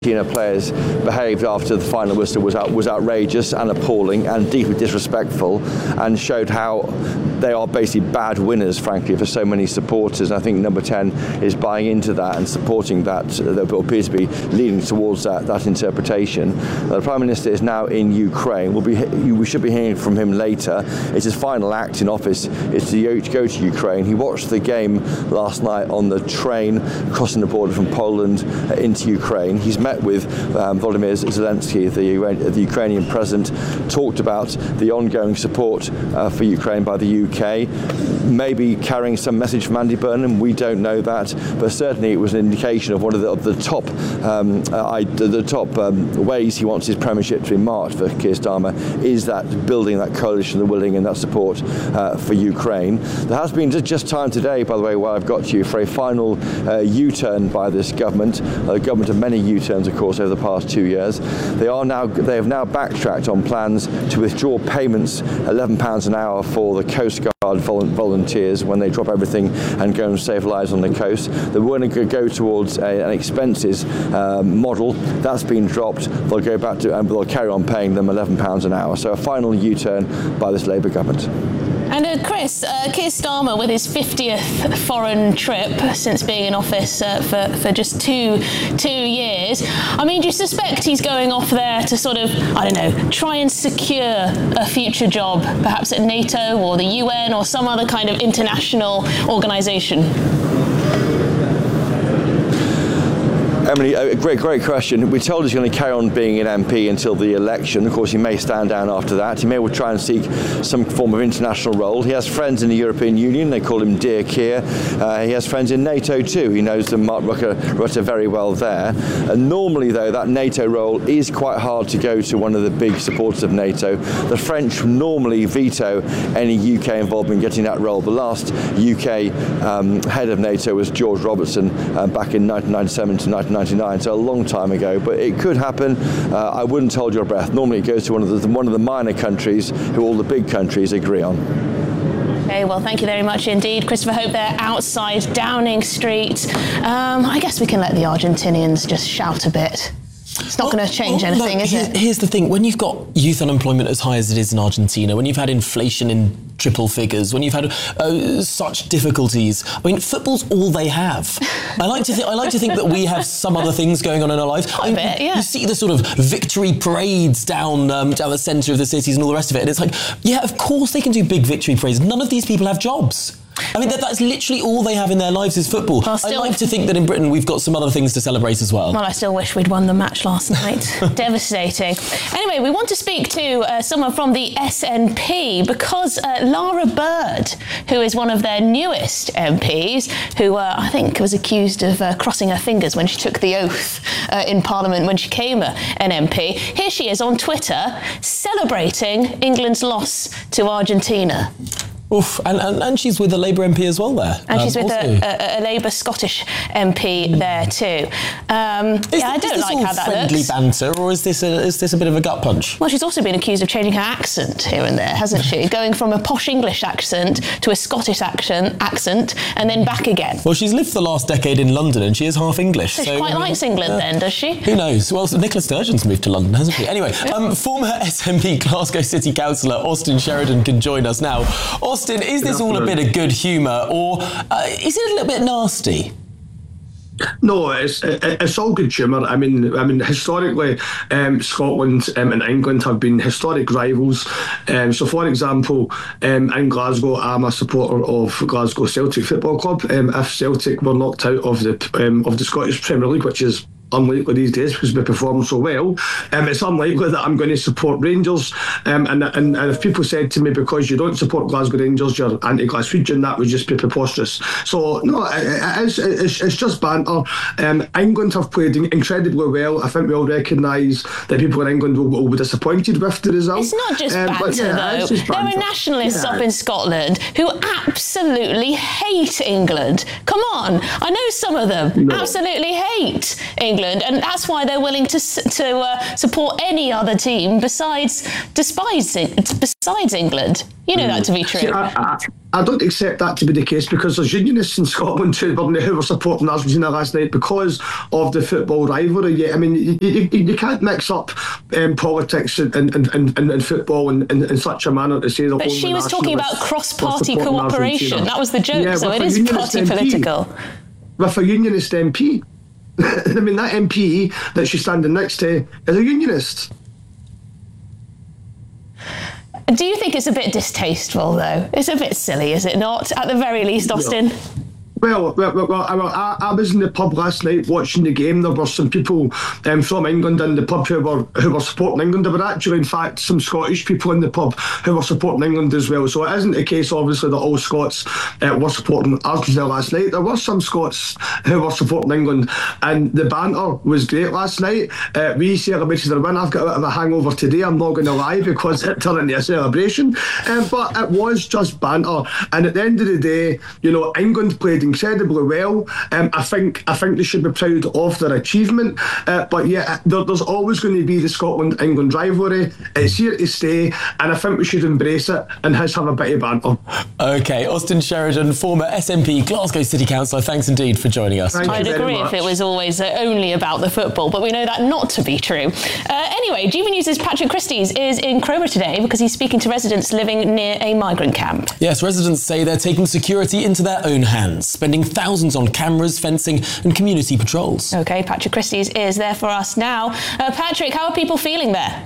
players behaved after the final whistle was outrageous and appalling and deeply disrespectful, and showed how they are basically bad winners, frankly, for so many supporters. And I think number 10 is buying into that and supporting that appears to be leading towards that interpretation. The Prime Minister is now in Ukraine. We should be hearing from him later. It's his final act in office is to go to Ukraine. He watched the game last night on the train crossing the border from Poland into Ukraine. He's met with Volodymyr Zelensky, the Ukrainian president, talked about the ongoing support for Ukraine by the UK, maybe carrying some message from Andy Burnham. We don't know that, but certainly it was an indication of one of the top ways he wants his premiership to be marked for Keir Starmer is that building that coalition, the willing, and that support for Ukraine. There has been just time today, by the way, while I've got to you, for a final U-turn by this government, a government of many U-turns, of course, over the past 2 years. They have now backtracked on plans to withdraw payments, £11 an hour for the Coast Guard volunteers when they drop everything and go and save lives on the coast. They were going to go towards an expenses model. That's been dropped. They'll go back to, and they'll carry on paying them £11 an hour. So a final U-turn by this Labour government. And Chris, Keir Starmer, with his 50th foreign trip since being in office for just two years, I mean, do you suspect he's going off there to sort of, I don't know, try and secure a future job, perhaps at NATO or the UN or some other kind of international organisation? Emily, a great question. We're told he's going to carry on being an MP until the election. Of course, he may stand down after that. He may well try and seek some form of international role. He has friends in the European Union. They call him Dear Keir. He has friends in NATO too. He knows Mark Rutte very well there. Normally, though, that NATO role is quite hard to go to one of the big supporters of NATO. The French normally veto any UK involvement in getting that role. The last UK head of NATO was George Robertson back in 1997 to 1999, so a long time ago, but it could happen. I wouldn't hold your breath. Normally it goes to one of the minor countries who all the big countries agree on. Okay, well, thank you very much indeed. Christopher Hope there outside Downing Street. I guess we can let the Argentinians just shout a bit. It's not going to change anything, is it? Here's the thing. When you've got youth unemployment as high as it is in Argentina, when you've had inflation in triple figures, when you've had such difficulties, I mean, football's all they have. I like to think that we have some other things going on in our lives. You see the sort of victory parades down the centre of the cities and all the rest of it, and it's like, yeah, of course they can do big victory parades. None of these people have jobs. I mean, that's literally all they have in their lives is football. I like to think that in Britain we've got some other things to celebrate as well. Well, I still wish we'd won the match last night. Devastating. Anyway, we want to speak to someone from the SNP because Lara Bird, who is one of their newest MPs, who I think was accused of crossing her fingers when she took the oath in Parliament when she became an MP. Here she is on Twitter celebrating England's loss to Argentina. Oof, and she's with a Labour MP as well there. And she's with a Labour Scottish MP there too. I don't like how that looks. Is this all friendly banter, or is this a bit of a gut punch? Well, she's also been accused of changing her accent here and there, hasn't she? Going from a posh English accent to a Scottish accent and then back again. Well, she's lived the last decade in London and she is half English. So she quite likes England then, does she? Who knows? Well, Nicola Sturgeon's moved to London, hasn't she? Anyway, former SNP Glasgow City Councillor Austin Sheridan can join us now. Austin, is this all a bit of good humour, or is it a little bit nasty? No, it's all good humour. I mean, historically, Scotland and England have been historic rivals. So, for example, in Glasgow, I'm a supporter of Glasgow Celtic Football Club. If Celtic were knocked out of the Scottish Premier League, which is unlikely these days because we perform so well, it's unlikely that I'm going to support Rangers. And if people said to me, because you don't support Glasgow Rangers, you're anti-Glaswegian, that would just be preposterous. So no, it's just banter. England have played incredibly well. I think we all recognise that people in England will be disappointed with the result. It's not just banter though. There are nationalists up in Scotland who absolutely hate England. Come on, I know some of them absolutely hate England. And that's why they're willing to support any other team besides England. You know that to be true. I don't accept that to be the case, because there's unionists in Scotland who were supporting Argentina last night because of the football rivalry. I mean, you can't mix up politics and football in such a manner to say that. But she was talking about cross-party cooperation. That was the joke, yeah, so it is party political. With a unionist MP. I mean, that MP that she's standing next to is a unionist. Do you think it's a bit distasteful, though? It's a bit silly, is it not? At the very least, Austin? Yeah. Well, I was in the pub last night watching the game. There were some people from England in the pub who were supporting England. There were actually, in fact, some Scottish people in the pub who were supporting England as well. So it isn't the case, obviously, that all Scots were supporting Argentina last night. There were some Scots who were supporting England, and the banter was great last night. We celebrated their win. I've got a bit of a hangover today, I'm not going to lie, because it turned into a celebration. But it was just banter. And at the end of the day, you know, England played incredibly well. I think they should be proud of their achievement. But yeah, there's always going to be the Scotland-England rivalry. It's here to stay, and I think we should embrace it and have a bit of banter. OK, Austin Sheridan, former SNP Glasgow City Councillor, thanks indeed for joining us. I'd agree if it was always only about the football, but we know that not to be true. Anyway, GB News' Patrick Christys is in Crowborough today because he's speaking to residents living near a migrant camp. Yes, residents say they're taking security into their own hands, spending thousands on cameras, fencing and community patrols. OK, Patrick Christys is there for us now. Patrick, how are people feeling there?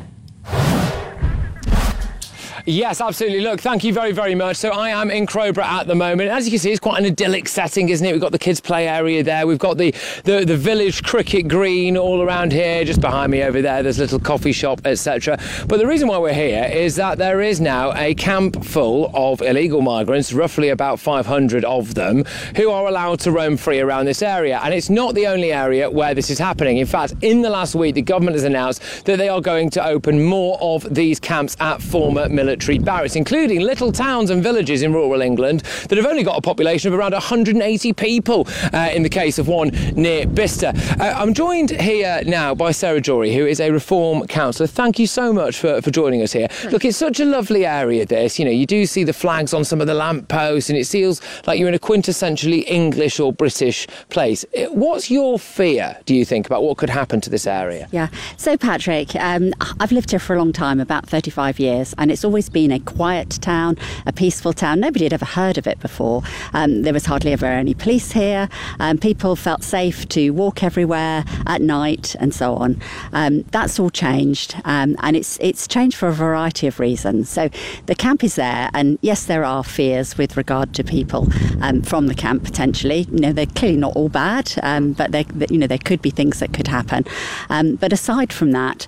Yes, absolutely. Look, thank you very, very much. So I am in Crowborough at the moment. As you can see, it's quite an idyllic setting, isn't it? We've got the kids' play area there. We've got the village cricket green all around here. Just behind me over there, there's a little coffee shop, etc. But the reason why we're here is that there is now a camp full of illegal migrants, roughly about 500 of them, who are allowed to roam free around this area. And it's not the only area where this is happening. In fact, in the last week, the government has announced that they are going to open more of these camps at former military barracks, including little towns and villages in rural England that have only got a population of around 180 people, in the case of one near Bicester. I'm joined here now by Sarah Jory, who is a Reform councillor. Thank you so much for joining us here. Look, it's such a lovely area, this. You know, you do see the flags on some of the lampposts, and it feels like you're in a quintessentially English or British place. What's your fear, do you think, about what could happen to this area? Yeah, so Patrick, I've lived here for a long time, about 35 years, and it's always been a quiet town, a peaceful town. Nobody had ever heard of it before. There was hardly ever any police here. People felt safe to walk everywhere at night and so on. That's all changed, and it's changed for a variety of reasons. So the camp is there, and yes, there are fears with regard to people from the camp potentially. You know, they're clearly not all bad, but there could be things that could happen. But aside from that,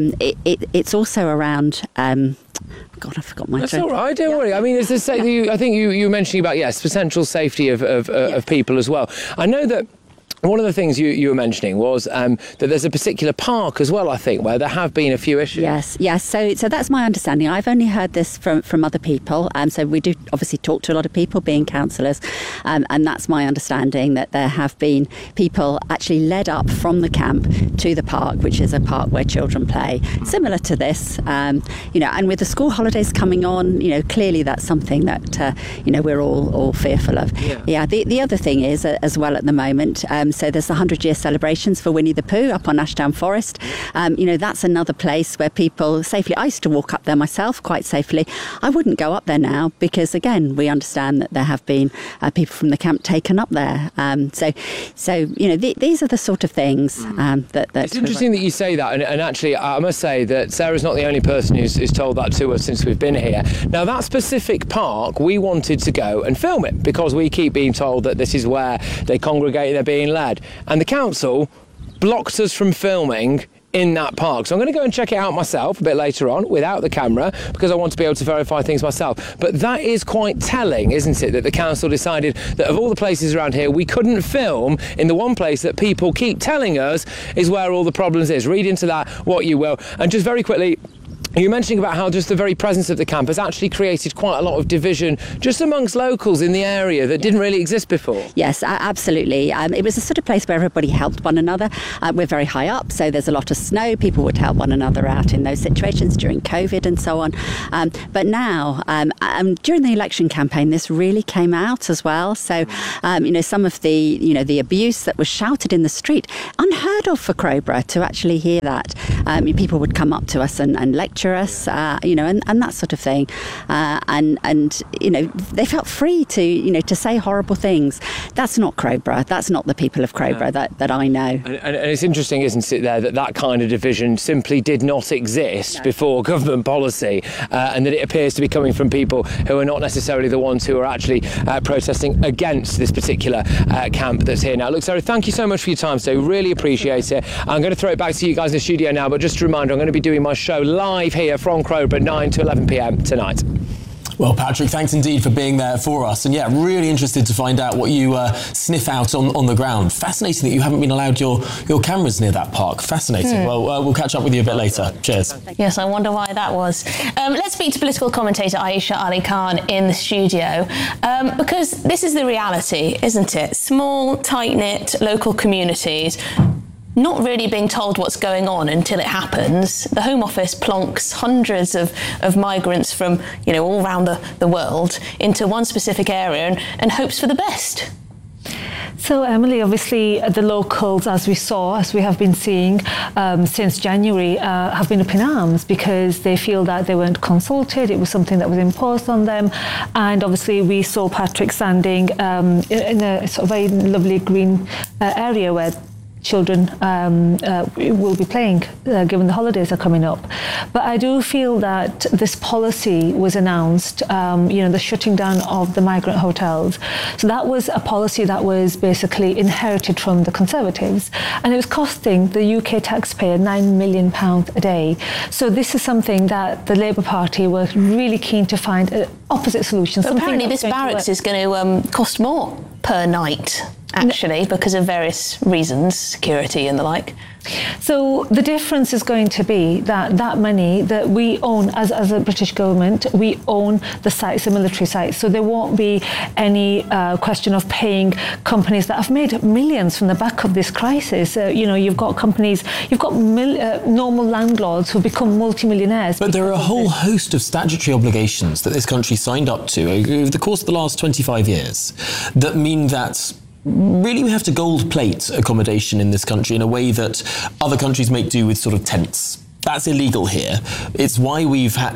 it's also around. God, I forgot my. That's all right. Don't worry. I mean, I think you were mentioning about potential safety of people as well. I know that. One of the things you were mentioning was that there's a particular park as well, I think, where there have been a few issues. Yes. So that's my understanding. I've only heard this from other people. So we do obviously talk to a lot of people, being councillors, and that's my understanding, that there have been people actually led up from the camp to the park, which is a park where children play, similar to this. And with the school holidays coming on, clearly that's something that we're all fearful of. Yeah. The other thing is as well at the moment. So there's the 100-year celebrations for Winnie the Pooh up on Ashdown Forest. That's another place where people safely. I used to walk up there myself quite safely. I wouldn't go up there now because, again, we understand that there have been people from the camp taken up there. These are the sort of things that. It's interesting that you say that, and actually, I must say that Sarah's not the only person who's told that to us since we've been here. Now, that specific park, we wanted to go and film it because we keep being told that this is where they congregate, they're being led. And the council blocked us from filming in that park. So I'm going to go and check it out myself a bit later on without the camera because I want to be able to verify things myself. But that is quite telling, isn't it, that the council decided that of all the places around here, we couldn't film in the one place that people keep telling us is where all the problems is. Read into that what you will. And just very quickly, You're mentioning about how just the very presence of the camp has actually created quite a lot of division just amongst locals in the area that didn't really exist before. Yes, absolutely. It was a sort of place where everybody helped one another. We're very high up, so there's a lot of snow. People would help one another out in those situations during COVID and so on. But now, during the election campaign, this really came out as well. So, some of the abuse that was shouted in the street, unheard of for Crowborough to actually hear that. People would come up to us and lecture us, and that sort of thing, and they felt free to say horrible things. That's not Crowborough. That's not the people of Crowborough that I know. And it's interesting, isn't it, there that kind of division simply did not exist before government policy, and that it appears to be coming from people who are not necessarily the ones who are actually protesting against this particular camp that's here now. Look, Sarah, thank you so much for your time today. Really appreciate it. I'm going to throw it back to you guys in the studio now, but just a reminder, I'm going to be doing my show live here from Crowborough 9 to 11 p.m. tonight. Well, Patrick, thanks indeed for being there for us. And yeah, really interested to find out what you sniff out on the ground. Fascinating that you haven't been allowed your cameras near that park. Fascinating. Well, we'll catch up with you a bit later. Cheers. Yes, I wonder why that was. Let's speak to political commentator Aisha Ali Khan in the studio, because this is the reality, isn't it? Small, tight-knit local communities not really being told what's going on until it happens. The Home Office plonks hundreds of migrants from, all around the world into one specific area and hopes for the best. So, Emily, obviously the locals, as we have been seeing since January, have been up in arms because they feel that they weren't consulted. It was something that was imposed on them. And obviously we saw Patrick standing in a sort of very lovely green area where children will be playing given the holidays are coming up. But I do feel that this policy was announced, the shutting down of the migrant hotels. So that was a policy that was basically inherited from the Conservatives, and it was costing the UK taxpayer £9 million a day. So this is something that the Labour Party were really keen to find an opposite solution. But apparently this barracks is going to cost more per night, actually, because of various reasons, security and the like. So the difference is going to be that money that we own as a British government, we own the sites, the military sites. So there won't be any question of paying companies that have made millions from the back of this crisis. You've got companies, you've got normal landlords who become multimillionaires. But there are a whole host of statutory obligations that this country signed up to over the course of the last 25 years that mean that really we have to gold plate accommodation in this country in a way that other countries make do with sort of tents. That's illegal here. It's why we've had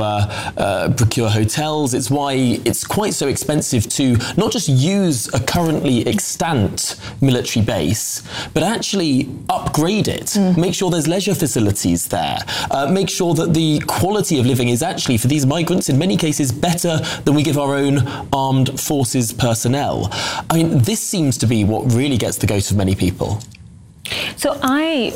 to procure hotels. It's why it's quite so expensive to not just use a currently extant military base, but actually upgrade it. Make sure there's leisure facilities there. Make sure that the quality of living is actually, for these migrants, in many cases, better than we give our own armed forces personnel. I mean, this seems to be what really gets the goat of many people. So I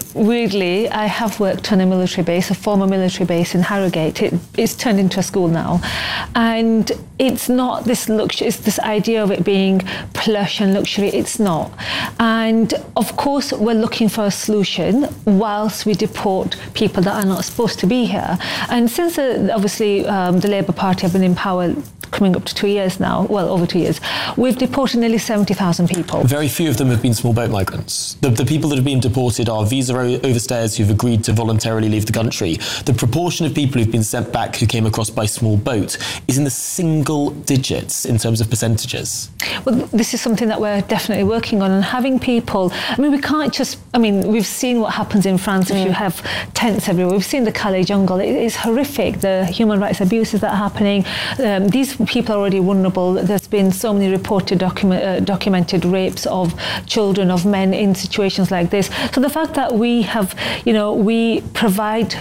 have worked on a military base, a former military base in Harrogate. It's turned into a school now. And it's not this luxury, it's this idea of it being plush and luxury. It's not. And of course, we're looking for a solution whilst we deport people that are not supposed to be here. And since obviously the Labour Party have been in power coming up to 2 years now, well, over 2 years, we've deported nearly 70,000 people. Very few of them have been small boat migrants. The people that have been deported are visa overstayers who've agreed to voluntarily leave the country. The proportion of people who've been sent back who came across by small boat is in the single digits in terms of percentages. Well, this is something that we're definitely working on, and having people, we can't just, we've seen what happens in France if you have tents everywhere. We've seen the Calais jungle. It is horrific, the human rights abuses that are happening. These people are already vulnerable. There's been so many reported documented rapes of children, of men in situations like this. So the fact that we have, we provide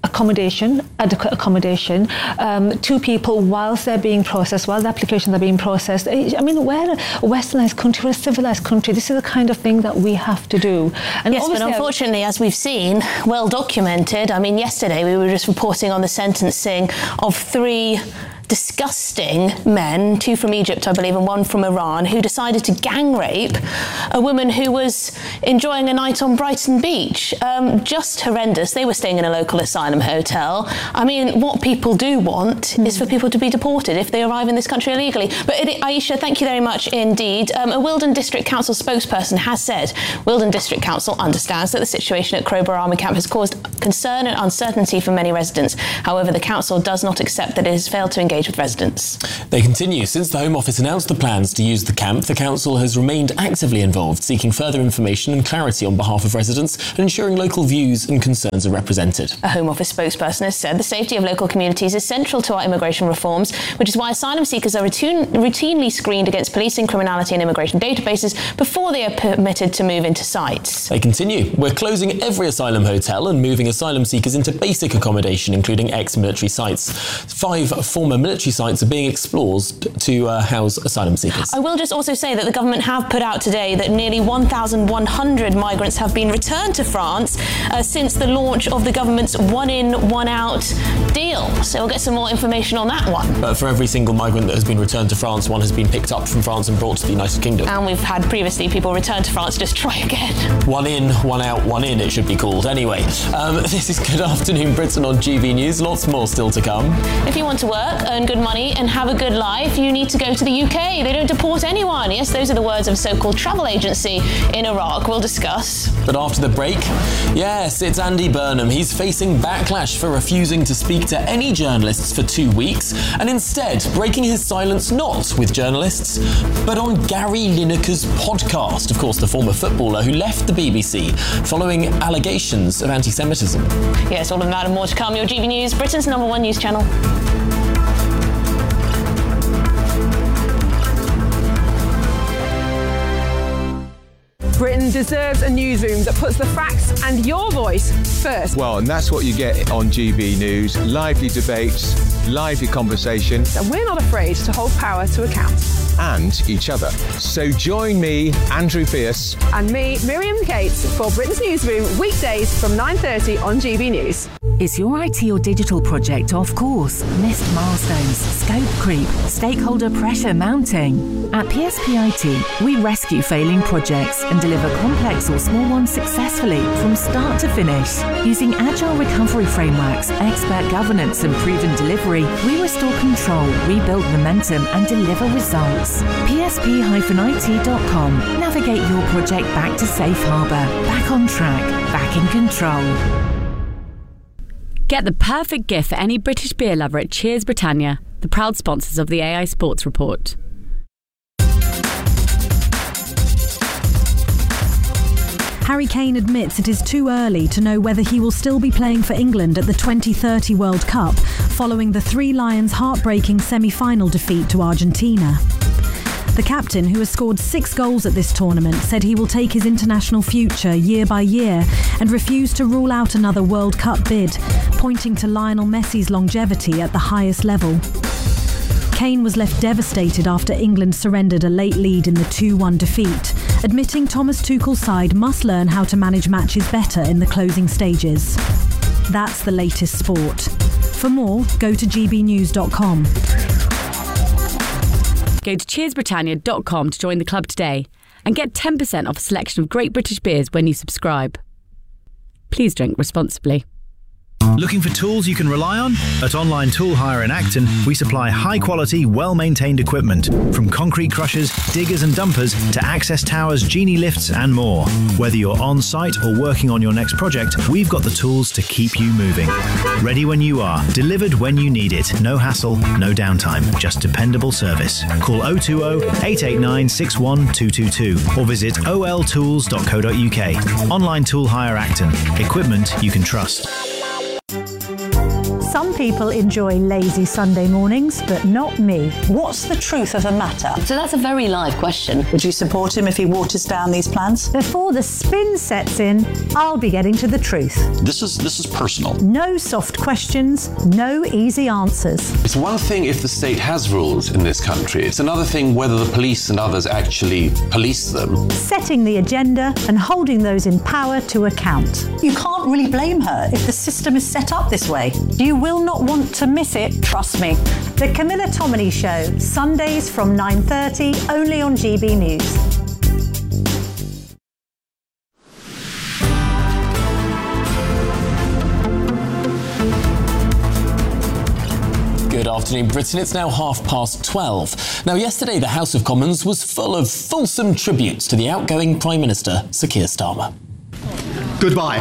adequate accommodation to people whilst they're being processed, while the applications are being processed. We're a westernised country, we're a civilised country. This is the kind of thing that we have to do. And yes, but unfortunately, as we've seen, well documented, yesterday we were just reporting on the sentencing of 3 disgusting men, 2 from Egypt, I believe, and 1 from Iran, who decided to gang rape a woman who was enjoying a night on Brighton Beach. Just horrendous. They were staying in a local asylum hotel. I mean, what people do want is for people to be deported if they arrive in this country illegally. But Aisha, thank you very much indeed. A Wealdon District Council spokesperson has said Wealdon District Council understands that the situation at Crowborough Army Camp has caused concern and uncertainty for many residents. However, the council does not accept that it has failed to engage with residents. They continue. Since the Home Office announced the plans to use the camp, the council has remained actively involved, seeking further information and clarity on behalf of residents and ensuring local views and concerns are represented. A Home Office spokesperson has said the safety of local communities is central to our immigration reforms, which is why asylum seekers are routinely screened against policing, criminality and immigration databases before they are permitted to move into sites. They continue. We're closing every asylum hotel and moving asylum seekers into basic accommodation, including ex-military sites. 5 former military sites are being explored to house asylum seekers. I will just also say that the government have put out today that nearly 1,100 migrants have been returned to France since the launch of the government's one-in, one-out deal. So we'll get some more information on that one. But for every single migrant that has been returned to France, one has been picked up from France and brought to the United Kingdom. And we've had previously people return to France, just try again. One in, one out, one in, it should be called. Anyway, this is Good Afternoon Britain on GB News. Lots more still to come. If you want to work, earn good money and have a good life, you need to go to the UK. They don't deport anyone. Yes, those are the words of a so-called travel agency in Iraq. We'll discuss. But after the break, yes, it's Andy Burnham. He's facing backlash for refusing to speak to any journalists for 2 weeks and instead breaking his silence not with journalists, but on Gary Lineker's podcast. Of course, the former footballer who left the BBC following allegations of anti-Semitism. Yes, all of that and more to come. Your GB News, Britain's #1 news channel. Britain deserves a newsroom that puts the facts and your voice first. Well, and that's what you get on GB News. Lively debates, lively conversation. And we're not afraid to hold power to account. And each other. So join me, Andrew Pierce. And me, Miriam Cates, for Britain's Newsroom, weekdays from 9:30 on GB News. Is your IT or digital project off course? Missed milestones, scope creep, stakeholder pressure mounting? At PSP IT, we rescue failing projects and deliver complex or small ones successfully from start to finish. Using agile recovery frameworks, expert governance and proven delivery, we restore control, rebuild momentum and deliver results. PSP-IT.com. Navigate your project back to safe harbour, back on track, back in control. Get the perfect gift for any British beer lover at Cheers Britannia, the proud sponsors of the AI Sports Report. Harry Kane admits it is too early to know whether he will still be playing for England at the 2030 World Cup following the Three Lions' heartbreaking semi-final defeat to Argentina. The captain, who has scored 6 goals at this tournament, said he will take his international future year by year and refused to rule out another World Cup bid, pointing to Lionel Messi's longevity at the highest level. Kane was left devastated after England surrendered a late lead in the 2-1 defeat, admitting Thomas Tuchel's side must learn how to manage matches better in the closing stages. That's the latest sport. For more, go to gbnews.com. Go to cheersbritannia.com to join the club today and get 10% off a selection of great British beers when you subscribe. Please drink responsibly. Looking for tools you can rely on? At Online Tool Hire in Acton, we supply high-quality, well-maintained equipment, from concrete crushers, diggers and dumpers to access towers, genie lifts and more. Whether you're on-site or working on your next project, we've got the tools to keep you moving. Ready when you are, delivered when you need it. No hassle, no downtime, just dependable service. Call 020-889-61222 or visit oltools.co.uk. Online Tool Hire Acton. Equipment you can trust. Some people enjoy lazy Sunday mornings, but not me. What's the truth of the matter? So that's a very live question. Would you support him if he waters down these plans? Before the spin sets in, I'll be getting to the truth. This is personal. No soft questions, no easy answers. It's one thing if the state has rules in this country. It's another thing whether the police and others actually police them. Setting the agenda and holding those in power to account. You can't really blame her if the system is set up this way. You will not want to miss it, trust me. The Camilla Tominey Show, Sundays from 9:30, only on GB News. Good afternoon, Britain. It's now 12:30. Now, yesterday, the House of Commons was full of fulsome tributes to the outgoing Prime Minister, Sir Keir Starmer. Goodbye.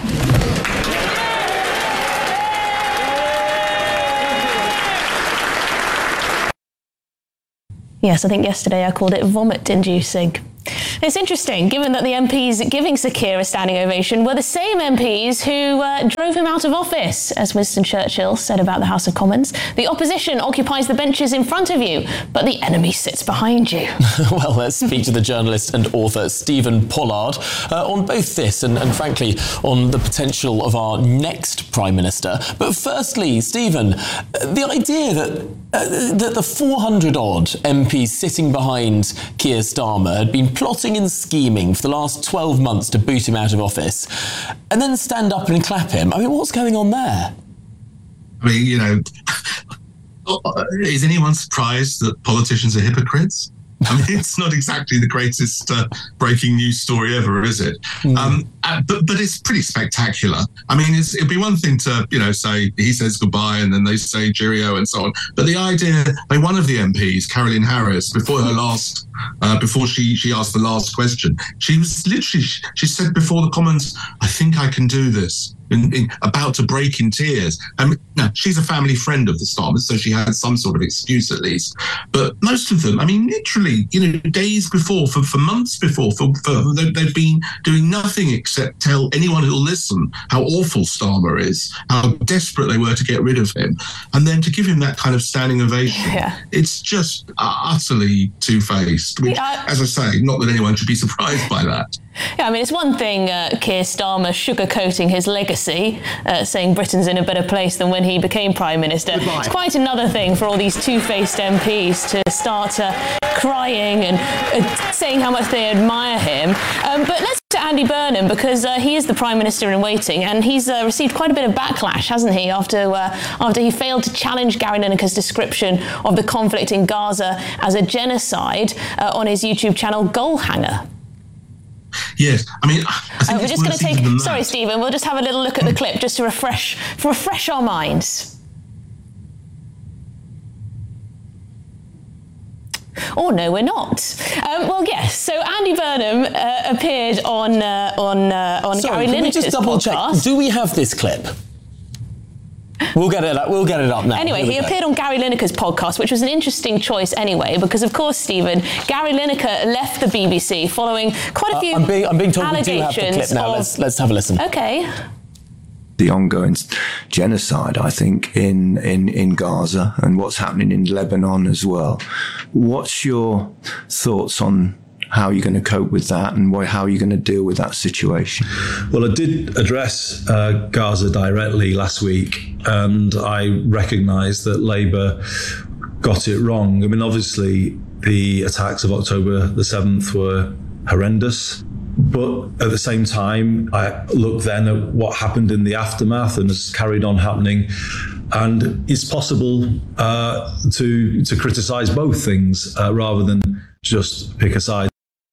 Yes, I think yesterday I called it vomit-inducing. It's interesting, given that the MPs giving Sir Keir a standing ovation were the same MPs who drove him out of office, as Winston Churchill said about the House of Commons. The opposition occupies the benches in front of you, but the enemy sits behind you. Well, let's speak to the journalist and author Stephen Pollard on both this and frankly, on the potential of our next Prime Minister. But firstly, Stephen, the idea that the 400-odd MPs sitting behind Keir Starmer had been plotting and scheming for the last 12 months to boot him out of office and then stand up and clap him. I mean, what's going on there? I mean, you know, is anyone surprised that politicians are hypocrites? I mean, it's not exactly the greatest breaking news story ever, is it? But it's pretty spectacular. I mean, it'd be one thing to, you know, say he says goodbye and then they say cheerio and so on. But the idea, I mean, one of the MPs, Caroline Harris, before her last, before she asked the last question, she was literally, she said before the Commons, I think I can do this. About to break in tears. Now, she's a family friend of the Starmers, so she had some sort of excuse at least. But most of them, I mean, literally, you know, days before, for months before, they've been doing nothing except tell anyone who'll listen how awful Starmer is, how desperate they were to get rid of him. And then to give him that kind of standing ovation, it's just utterly two-faced, which, as I say, not that anyone should be surprised by that. Yeah, I mean, it's one thing Keir Starmer sugarcoating his legacy, saying Britain's in a better place than when he became Prime Minister. Goodbye. It's quite another thing for all these two-faced MPs to start crying and saying how much they admire him. But let's to Andy Burnham, because he is the Prime Minister in waiting, and he's received quite a bit of backlash, hasn't he, after he failed to challenge Gary Lineker's description of the conflict in Gaza as a genocide on his YouTube channel Goalhanger. Yes, I mean, I think we're just going to take. Sorry, Stephen. We'll just have a little look at the clip just to refresh our minds. Or no, we're not. Well, yes. So Andy Burnham appeared on Gary Lineker's podcast. Just double check. Do we have this clip? We'll get it up now. Anyway, he appeared on Gary Lineker's podcast, which was an interesting choice anyway, because of course, Stephen, Gary Lineker left the BBC following quite a few I'm being told we do have the clip now. Let's have a listen. Okay. The ongoing genocide, I think, in Gaza and what's happening in Lebanon as well. What's your thoughts on how you're going to cope with that and how you're going to deal with that situation? Well, I did address Gaza directly last week, and I recognise that Labour got it wrong. I mean, obviously, the attacks of October the 7th were horrendous. But at the same time, I look then at what happened in the aftermath and has carried on happening. And it's possible to criticise both things rather than just pick a side.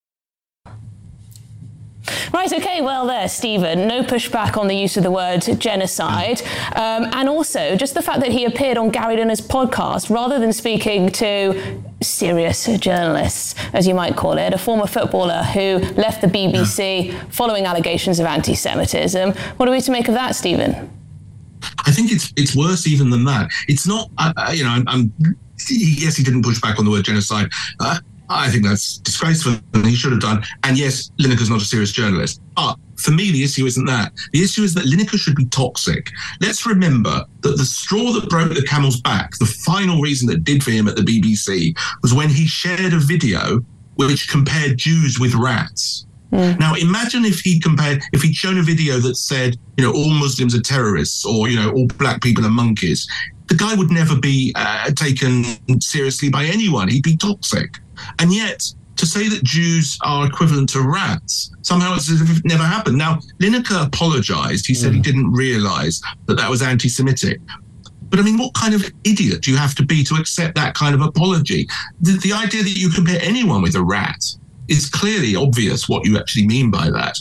Right, okay, well there, Stephen, no pushback on the use of the word genocide. And also, just the fact that he appeared on Gary Lineker's podcast, rather than speaking to serious journalists, as you might call it, a former footballer who left the BBC following allegations of anti-Semitism. What are we to make of that, Stephen? I think it's worse even than that. It's not, yes, he didn't push back on the word genocide. I think that's disgraceful, and he should have done. And yes, Lineker's not a serious journalist. But for me, the issue isn't that. The issue is that Lineker should be toxic. Let's remember that the straw that broke the camel's back, the final reason that did for him at the BBC, was when he shared a video which compared Jews with rats. Now, imagine if he'd shown a video that said, all Muslims are terrorists, or, all black people are monkeys. The guy would never be taken seriously by anyone. He'd be toxic. And yet, to say that Jews are equivalent to rats, somehow it's as if it never happened. Now, Lineker apologised. He said he didn't realise that was anti-Semitic. But I mean, what kind of idiot do you have to be to accept that kind of apology? The idea that you compare anyone with a rat is clearly obvious what you actually mean by that.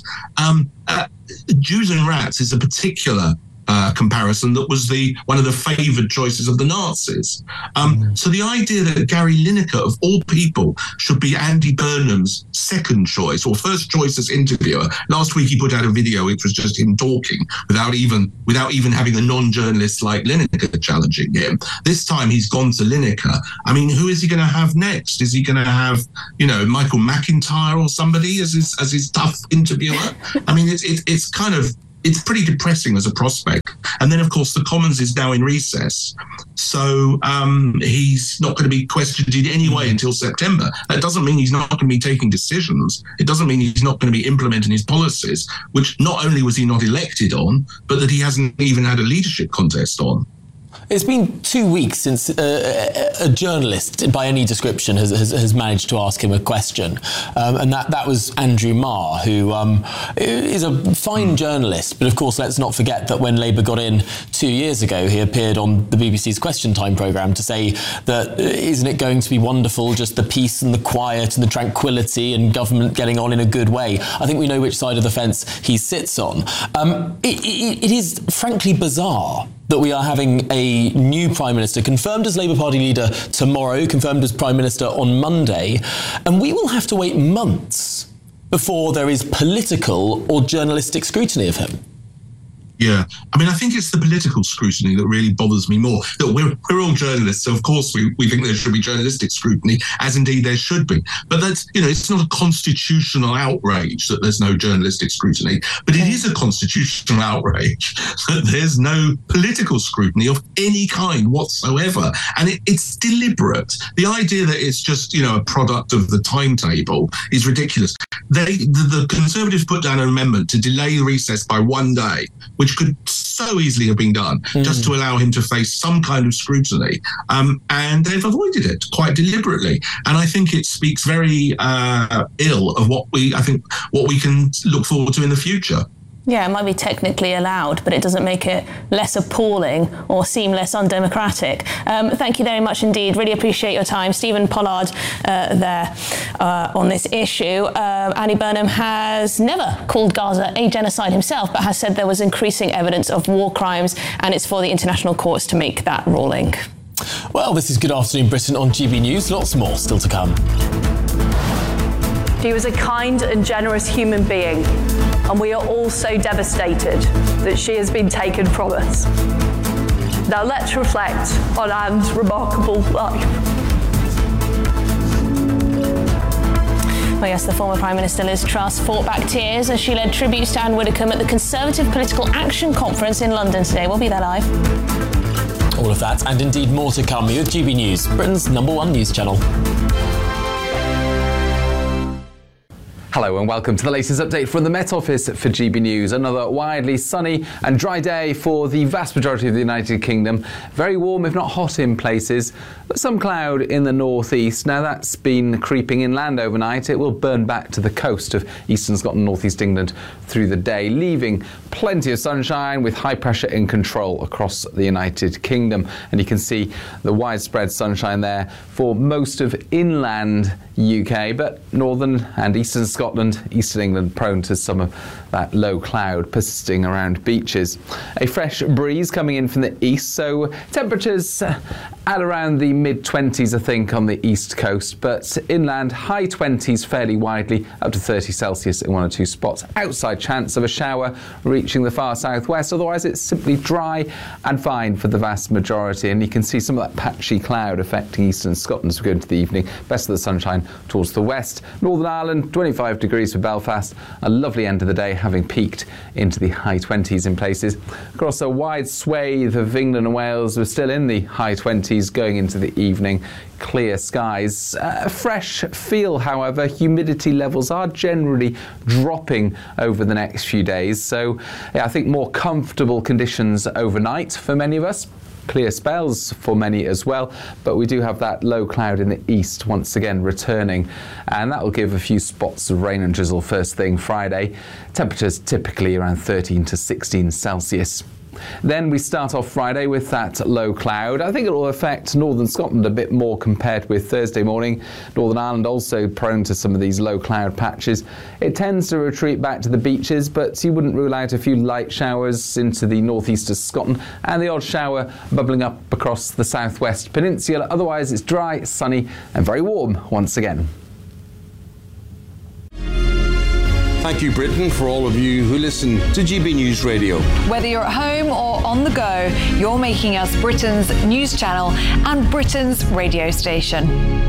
Jews and rats is a particular comparison that was one of the favoured choices of the Nazis. So the idea that Gary Lineker, of all people, should be Andy Burnham's second choice or first choice as interviewer. Last week he put out a video which was just him talking without even having a non-journalist like Lineker challenging him. This time he's gone to Lineker. I mean, who is he going to have next? Is he going to have, Michael McIntyre or somebody as his tough interviewer? I mean, it's pretty depressing as a prospect. And then, of course, the Commons is now in recess. So he's not going to be questioned in any way until September. That doesn't mean he's not going to be taking decisions. It doesn't mean he's not going to be implementing his policies, which not only was he not elected on, but that he hasn't even had a leadership contest on. It's been 2 weeks since a journalist, by any description, has managed to ask him a question, and that was Andrew Marr, who is a fine journalist. But of course, let's not forget that when Labour got in 2 years ago, he appeared on the BBC's Question Time programme to say that isn't it going to be wonderful, just the peace and the quiet and the tranquility and government getting on in a good way. I think we know which side of the fence he sits on. It is frankly bizarre that we are having a new Prime Minister, confirmed as Labour Party leader tomorrow, confirmed as Prime Minister on Monday, and we will have to wait months before there is political or journalistic scrutiny of him. Yeah, I mean, I think it's the political scrutiny that really bothers me more. That we're all journalists, so of course we think there should be journalistic scrutiny, as indeed there should be. But that's, it's not a constitutional outrage that there's no journalistic scrutiny, but it is a constitutional outrage that there's no political scrutiny of any kind whatsoever. And it's deliberate. The idea that it's just, a product of the timetable is ridiculous. The Conservatives put down an amendment to delay recess by 1 day, which could so easily have been done just to allow him to face some kind of scrutiny. And they've avoided it quite deliberately. And I think it speaks very ill of what we can look forward to in the future. Yeah, it might be technically allowed, but it doesn't make it less appalling or seem less undemocratic. Thank you very much indeed. Really appreciate your time. Stephen Pollard there on this issue. Andy Burnham has never called Gaza a genocide himself, but has said there was increasing evidence of war crimes, and it's for the international courts to make that ruling. Well, this is Good Afternoon Britain on GB News. Lots more still to come. She was a kind and generous human being, and we are all so devastated that she has been taken from us. Now let's reflect on Anne's remarkable life. Well, yes, the former Prime Minister Liz Truss fought back tears as she led tributes to Anne Widdecombe at the Conservative Political Action Conference in London today. We'll be there live. All of that and indeed more to come with GB News, Britain's #1 news channel. Hello and welcome to the latest update from the Met Office for GB News. Another widely sunny and dry day for the vast majority of the United Kingdom. Very warm, if not hot in places, but some cloud in the northeast. Now that's been creeping inland overnight. It will burn back to the coast of eastern Scotland, northeast England through the day, leaving plenty of sunshine with high pressure in control across the United Kingdom. And you can see the widespread sunshine there for most of inland UK, but northern and eastern Scotland, eastern England prone to some of that low cloud persisting around beaches. A fresh breeze coming in from the east, so temperatures at around the mid-20s, I think, on the east coast, but inland high 20s fairly widely, up to 30 Celsius in 1 or 2 spots. Outside chance of a shower reaching the far southwest, otherwise it's simply dry and fine for the vast majority, and you can see some of that patchy cloud affecting eastern Scotland as we go into the evening. Best of the sunshine towards the west. Northern Ireland, 25 degrees for Belfast, a lovely end of the day, having peaked into the high 20s in places. Across a wide swathe of England and Wales, we're still in the high 20s going into the evening. Clear skies. A fresh feel, however. Humidity levels are generally dropping over the next few days, so yeah, I think more comfortable conditions overnight for many of us. Clear spells for many as well, but we do have that low cloud in the east once again returning, and that will give a few spots of rain and drizzle first thing Friday. Temperatures typically around 13 to 16 Celsius. Then we start off Friday with that low cloud. I think it will affect northern Scotland a bit more compared with Thursday morning. Northern Ireland also prone to some of these low cloud patches. It tends to retreat back to the beaches, but you wouldn't rule out a few light showers into the northeast of Scotland and the odd shower bubbling up across the southwest peninsula. Otherwise, it's dry, sunny and very warm once again. Thank you, Britain, for all of you who listen to GB News Radio. Whether you're at home or on the go, you're making us Britain's news channel and Britain's radio station.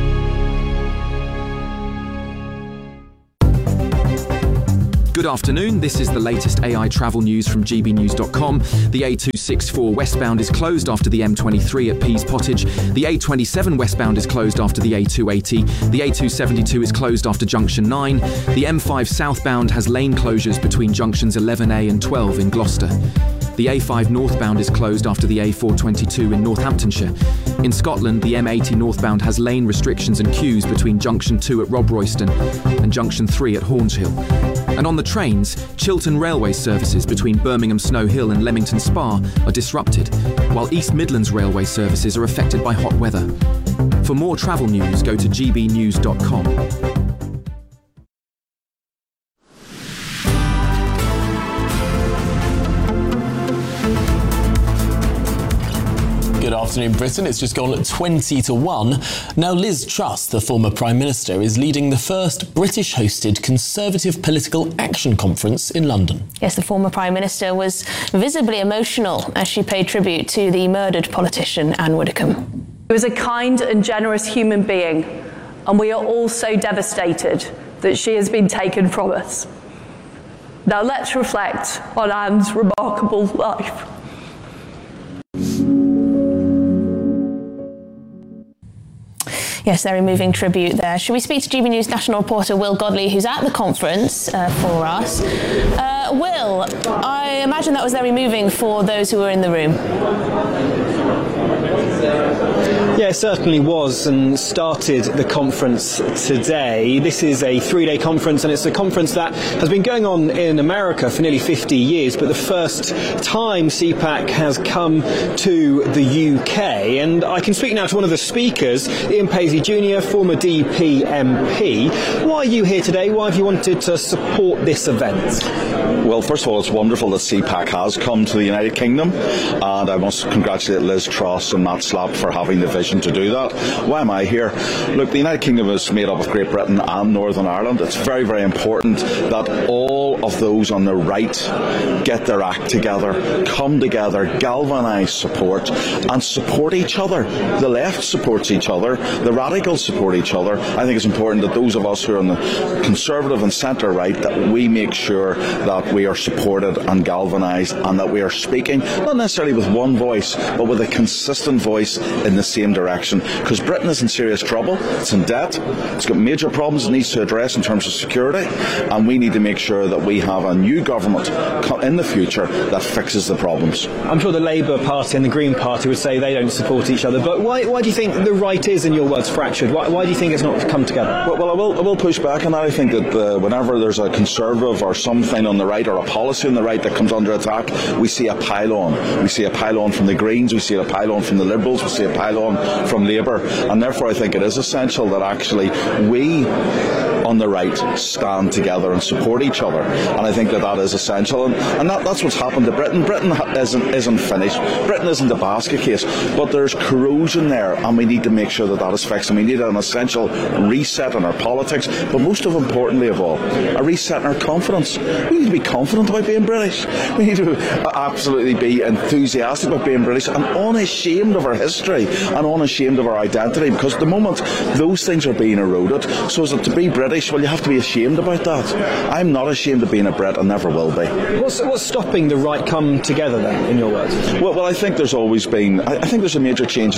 Good afternoon, this is the latest AI travel news from gbnews.com. The A264 westbound is closed after the M23 at Pease Pottage. The A27 westbound is closed after the A280. The A272 is closed after junction 9. The M5 southbound has lane closures between junctions 11A and 12 in Gloucester. The A5 northbound is closed after the A422 in Northamptonshire. In Scotland, the M80 northbound has lane restrictions and queues between junction 2 at Rob Royston and junction 3 at Hornshill. And on the trains, Chiltern Railway services between Birmingham Snow Hill and Leamington Spa are disrupted, while East Midlands Railway services are affected by hot weather. For more travel news, go to gbnews.com. Good afternoon, Britain. It's just gone at 20-1. Now, Liz Truss, the former Prime Minister, is leading the first British-hosted Conservative Political Action Conference in London. Yes, the former Prime Minister was visibly emotional as she paid tribute to the murdered politician Anne Widdecombe. He was a kind and generous human being, and we are all so devastated that she has been taken from us. Now let's reflect on Anne's remarkable life. Yes, very moving tribute there. Should we speak to GB News national reporter Will Godley, who's at the conference for us? Will, I imagine that was very moving for those who were in the room. Yeah, it certainly was, and started the conference today. This is a 3-day conference, and it's a conference that has been going on in America for nearly 50 years, but the first time CPAC has come to the UK. And I can speak now to one of the speakers, Ian Paisley Jr., former DP MP. Why are you here today? Why have you wanted to support this event? Well, first of all, it's wonderful that CPAC has come to the United Kingdom, and I must congratulate Liz Truss and Matt Slapp for having the vision to do that. Why am I here? Look, the United Kingdom is made up of Great Britain and Northern Ireland. It's very, very important that all of those on the right get their act together, come together, galvanise support, and support each other. The left supports each other, the radicals support each other. I think it's important that those of us who are on the Conservative and centre right, that we make sure that we are supported and galvanised, and that we are speaking, not necessarily with one voice, but with a consistent voice in the same direction, because Britain is in serious trouble. It's in debt, it's got major problems it needs to address in terms of security, and we need to make sure that we have a new government in the future that fixes the problems. I'm sure the Labour Party and the Green Party would say they don't support each other, but why do you think the right is, in your words, fractured? Why do you think it's not come together? Well, I will push back on that. I think that whenever there's a Conservative or something on the right, or a policy on the right that comes under attack, we see a pile-on. We see a pile-on from the Greens, we see a pile-on from the Liberals, we see a pile-on from Labour, and therefore I think it is essential that actually we on the right stand together and support each other, and I think that is essential, and that's what's happened to Britain. Britain isn't finished. Britain isn't a basket case, but there's corrosion there, and we need to make sure that is fixed, and we need an essential reset in our politics, but most importantly of all, a reset in our confidence. We need to be confident about being British. We need to absolutely be enthusiastic about being British and unashamed of our history and unashamed of our identity, because at the moment those things are being eroded. So is it to be British? Well, you have to be ashamed about that. I'm not ashamed of being a Brit and never will be. What's stopping the right come together then, in your words? Well, I think there's always been, I think there's a major change in the party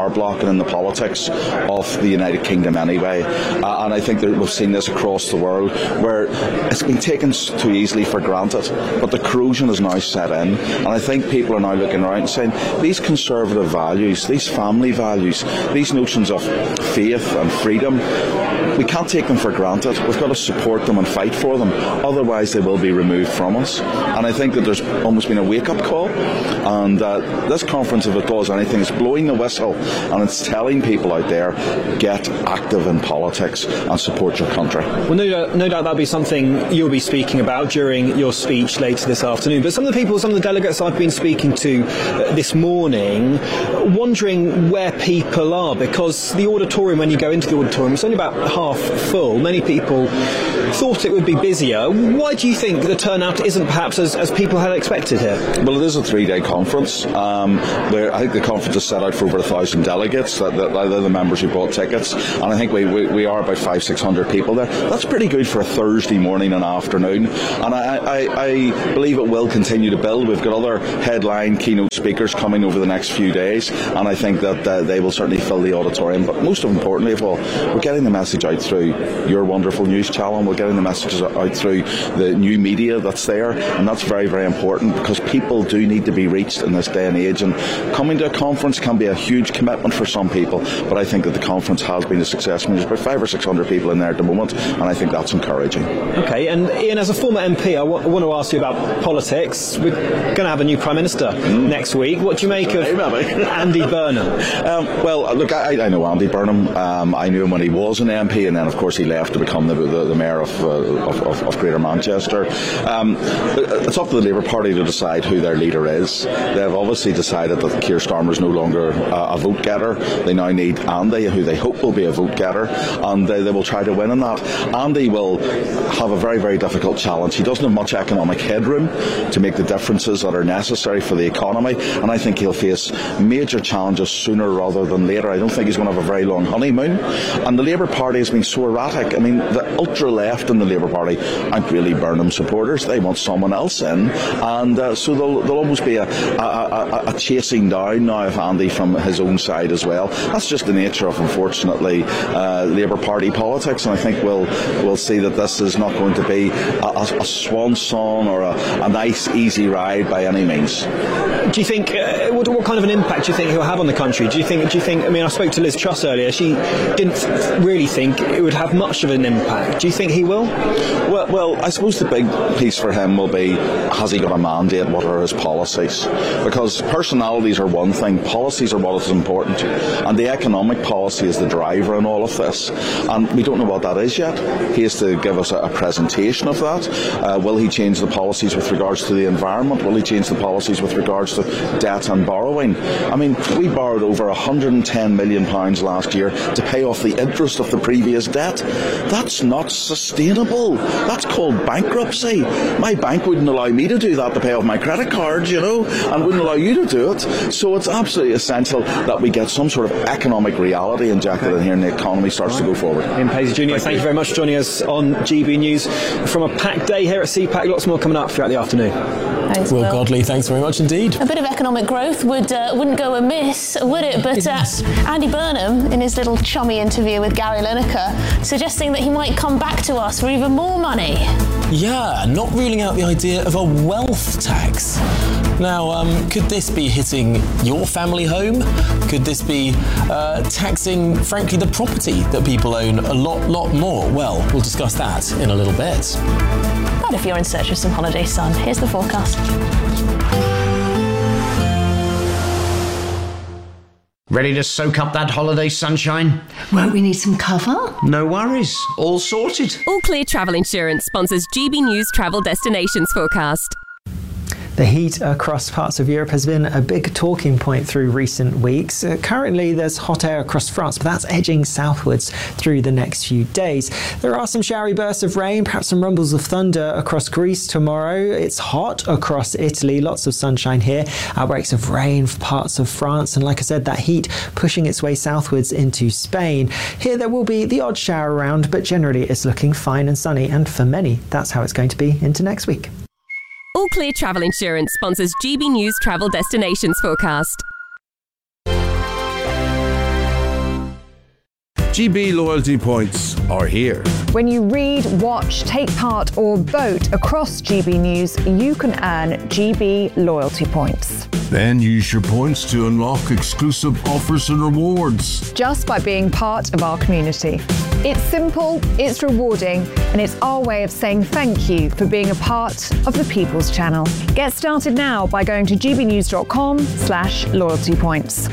power block and in the politics of the United Kingdom anyway. And I think that we've seen this across the world, where it's been taken too easily for granted, but the corrosion is now set in, and I think people are now looking around and saying these conservative values, these family values, these notions of faith and freedom, we can't take them for granted. We've got to support them and fight for them, otherwise they will be removed from us. And I think that there's almost been a wake-up call, and this conference, if it does anything, is blowing the whistle, and it's telling people out there, get active in politics and support your country. Well, no doubt that'll be something you'll be speaking about during your speech later this afternoon. But some of the delegates I've been speaking to this morning, wondering where people are, because the auditorium, when you go into the auditorium, it's only about half full. Many people thought it would be busier. Why do you think the turnout isn't perhaps as people had expected here? Well, it is a 3-day conference. I think the conference is set out for over 1,000 delegates. They're the members who bought tickets, and I think we are about 500-600 people there. That's pretty good for a Thursday morning and afternoon, and I believe it will continue to build. We've got other headline keynote speakers coming over the next few days, and I think that they will certainly fill the auditorium. But most importantly of all, we're getting the message out through your wonderful news channel. We're getting the messages out through the new media that's there, and that's very, very important, because people do need to be reached in this day and age, and coming to a conference can be a huge commitment for some people, but I think that the conference has been a success. I mean, there's about 500 or 600 people in there at the moment, and I think that's encouraging. Okay, and Ian, as a former MP, I want to ask you about politics. We're going to have a new Prime Minister next week. What do you make of Andy Burnham? Well, look, I know Andy Burnham. I knew him when he was an MP, and then of course he left to become the mayor of Greater Manchester. It's up to the Labour Party to decide who their leader is. They've obviously decided that Keir Starmer is no longer a vote getter. They now need Andy, who they hope will be a vote getter, and they will try to win in that. Andy will have a very, very difficult challenge. He doesn't have much economic headroom to make the differences that are necessary for the economy, and I think he'll face major challenges sooner rather than later. I don't think he's going to have a very long honeymoon. And the Labour Party has been so erratic. I mean, the ultra-left in the Labour Party aren't really Burnham supporters. They want someone else in, and so there'll almost be a chasing down now of Andy from his own side as well. That's just the nature of, unfortunately, Labour Party politics, and I think we'll see that this is not going to be a swan song or a nice, easy ride by any means. Do you think, what kind of an impact do you think he'll have on the country? Do you think, I mean, I spoke to Liz Truss earlier. She didn't really think it would have much of an impact. Do you think he will? Well, I suppose the big piece for him will be, has he got a mandate? What are his policies? Because personalities are one thing, policies are what is important, and the economic policy is the driver in all of this, and we don't know what that is yet. He has to give us a presentation of that. Will he change the policies with regards to the environment? Will he change the policies with regards to debt and borrowing? I mean, we borrowed over £110 million last year to pay off the interest of the previous debt. That's not sustainable. That's called bankruptcy. My bank wouldn't allow me to do that, to pay off my credit cards, and wouldn't allow you to do it. So it's absolutely essential that we get some sort of economic reality injected in here and the economy starts to go forward. Ian Paisley Jr., thank you very much for joining us on GB News from a packed day here at CPAC. Lots more coming up throughout the afternoon. Thanks, Will Godley, thanks very much indeed. A bit of economic growth wouldn't go amiss, would it? But Andy Burnham, in his little chummy interview with Gary Lineker, suggesting that he might come back to us for even more money. Yeah, not ruling out the idea of a wealth tax. Now, could this be hitting your family home? Could this be taxing, frankly, the property that people own a lot more? Well, we'll discuss that in a little bit. But if you're in search of some holiday sun, here's the forecast. Ready to soak up that holiday sunshine? Won't we need some cover? No worries, all sorted. All Clear Travel Insurance sponsors GB News Travel Destinations Forecast. The heat across parts of Europe has been a big talking point through recent weeks. Currently, there's hot air across France, but that's edging southwards through the next few days. There are some showery bursts of rain, perhaps some rumbles of thunder across Greece tomorrow. It's hot across Italy, lots of sunshine here. Outbreaks of rain for parts of France, and like I said, that heat pushing its way southwards into Spain. Here there will be the odd shower around, but generally it's looking fine and sunny, and for many, that's how it's going to be into next week. All Clear Travel Insurance sponsors GB News Travel Destinations Forecast. GB loyalty points are here. When you read, watch, take part or vote across GB News, you can earn GB loyalty points. Then use your points to unlock exclusive offers and rewards. Just by being part of our community. It's simple, it's rewarding, and it's our way of saying thank you for being a part of the People's Channel. Get started now by going to gbnews.com/loyalty points.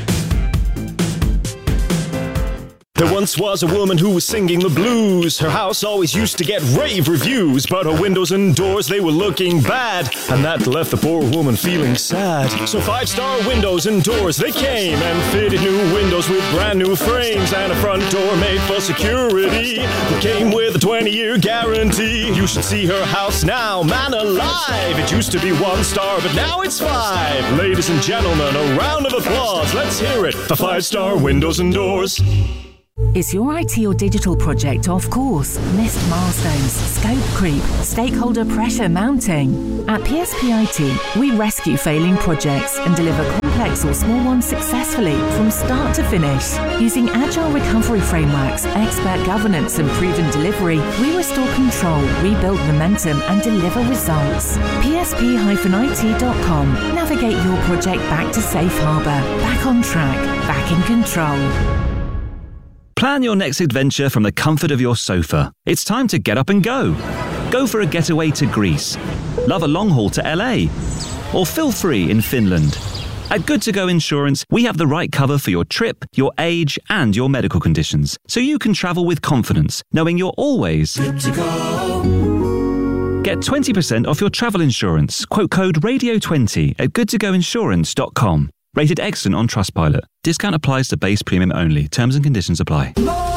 There once was a woman who was singing the blues. Her house always used to get rave reviews, but her windows and doors, they were looking bad, and that left the poor woman feeling sad. So 5-star windows and doors, they came and fitted new windows with brand new frames and a front door made for security that came with a 20-year guarantee. You should see her house now, man alive. It used to be 1 star, but now it's 5. Ladies and gentlemen, a round of applause. Let's hear it for 5-star windows and doors. Is your IT or digital project off course? Missed milestones, scope creep, stakeholder pressure mounting? At PSP IT, we rescue failing projects and deliver complex or small ones successfully from start to finish. Using agile recovery frameworks, expert governance and proven delivery, we restore control, rebuild momentum and deliver results. PSP-IT.com. Navigate your project back to safe harbour, back on track, back in control. Plan your next adventure from the comfort of your sofa. It's time to get up and go. Go for a getaway to Greece. Love a long haul to LA. Or feel free in Finland. At Good To Go Insurance, we have the right cover for your trip, your age, and your medical conditions, so you can travel with confidence, knowing you're always good to go. Get 20% off your travel insurance. Quote code RADIO20 at goodtogoinsurance.com. Rated excellent on Trustpilot. Discount applies to base premium only. Terms and conditions apply.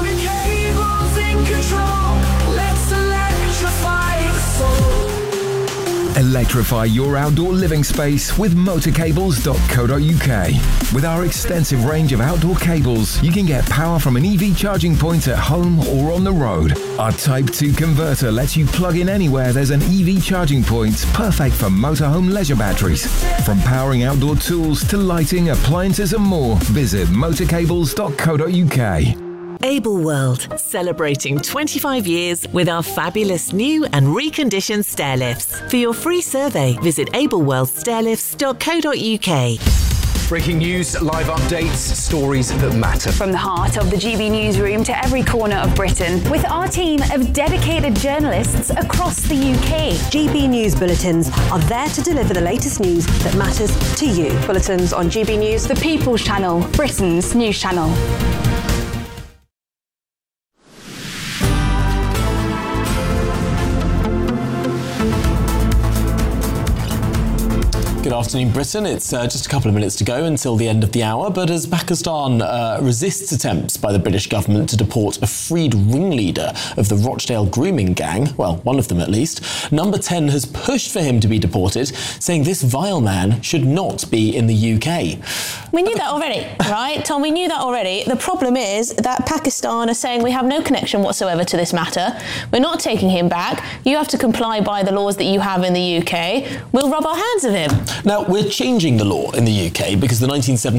Electrify your outdoor living space with motorcables.co.uk. With our extensive range of outdoor cables, you can get power from an EV charging point at home or on the road. Our Type 2 converter lets you plug in anywhere there's an EV charging point, perfect for motorhome leisure batteries. From powering outdoor tools to lighting, appliances and more, visit motorcables.co.uk. Able World, celebrating 25 years with our fabulous new and reconditioned stairlifts. For your free survey, visit ableworldstairlifts.co.uk. Breaking news, live updates, stories that matter. From the heart of the GB newsroom to every corner of Britain, with our team of dedicated journalists across the UK. GB News Bulletins are there to deliver the latest news that matters to you. Bulletins on GB News, the People's Channel, Britain's news channel. Good afternoon, Britain. It's just a couple of minutes to go until the end of the hour, but as Pakistan resists attempts by the British government to deport a freed ringleader of the Rochdale grooming gang, well, one of them at least, Number 10 has pushed for him to be deported, saying this vile man should not be in the UK. We knew that already, right? Tom, we knew that already. The problem is that Pakistan are saying we have no connection whatsoever to this matter. We're not taking him back. You have to comply by the laws that you have in the UK. We'll rub our hands of him. Now, we're changing the law in the UK because the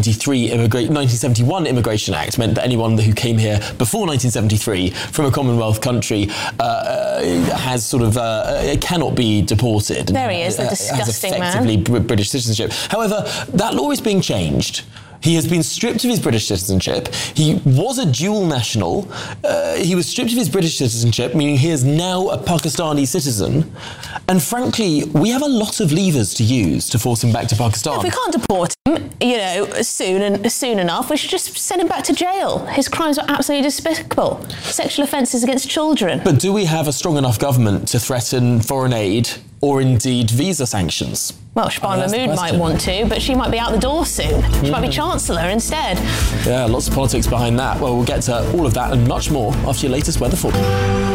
1971 Immigration Act meant that anyone who came here before 1973 from a Commonwealth country has sort of cannot be deported. There he is, the disgusting man. Has effectively British citizenship. However, that law is being changed. He has been stripped of his British citizenship. He was a dual national. He was stripped of his British citizenship, meaning he is now a Pakistani citizen. And frankly, we have a lot of levers to use to force him back to Pakistan. If we can't deport him, soon enough, we should just send him back to jail. His crimes were absolutely despicable. Sexual offences against children. But do we have a strong enough government to threaten foreign aid or indeed visa sanctions? Well, Shahbaz Mahmood might want to, but she might be out the door soon. She might be Chancellor instead. Yeah, lots of politics behind that. Well, we'll get to all of that and much more after your latest weather forecast.